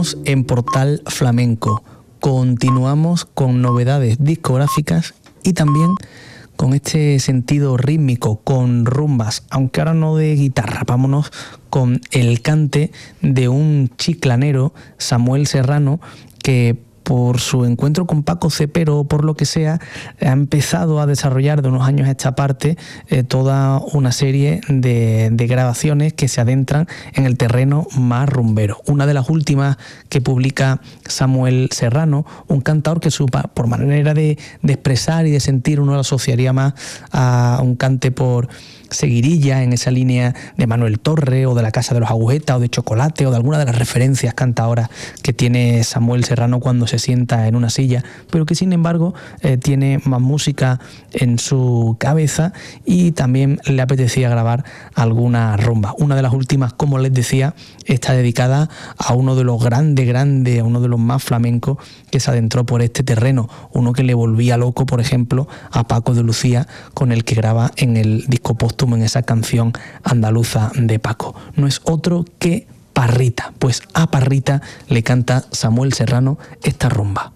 Seguimos en Portal Flamenco, continuamos con novedades discográficas y también con este sentido rítmico, con rumbas, aunque ahora no de guitarra. Vámonos con el cante de un chiclanero, Samuel Serrano, que por su encuentro con Paco Cepero o por lo que sea, ha empezado a desarrollar de unos años a esta parte toda una serie de grabaciones que se adentran en el terreno más rumbero. Una de las últimas que publica Samuel Serrano, un cantador que por manera de expresar y de sentir uno lo asociaría más a un cante por seguirilla, en esa línea de Manuel Torre o de la Casa de los Agujetas o de Chocolate o de alguna de las referencias cantadoras que tiene Samuel Serrano cuando se sienta en una silla, pero que sin embargo tiene más música en su cabeza y también le apetecía grabar alguna rumba. Una de las últimas, como les decía, está dedicada a uno de los grandes, a uno de los más flamencos que se adentró por este terreno, uno que le volvía loco, por ejemplo, a Paco de Lucía, con el que graba en el disco póstumo, en esa canción andaluza de Paco. No es otro que Parrita, pues a Parrita le canta Samuel Serrano esta rumba.